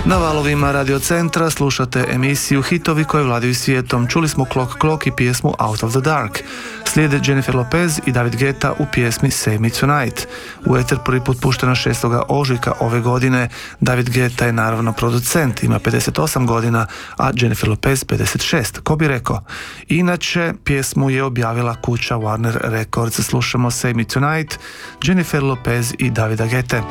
Na valovima Radio Centra slušate emisiju Hitovi koji vladaju svijetom. Čuli smo Clock Clock i pjesmu Out of the Dark. Slijede Jennifer Lopez i David Guetta u pjesmi Save Me Tonight. U eter prvi put puštena 6. ožujka ove godine. David Guetta je naravno producent, ima 58 godina, a Jennifer Lopez 56. Ko bi rekao? Inače, pjesmu je objavila kuća Warner Records. Slušamo Save Me Tonight, Jennifer Lopez i Davida Guetta.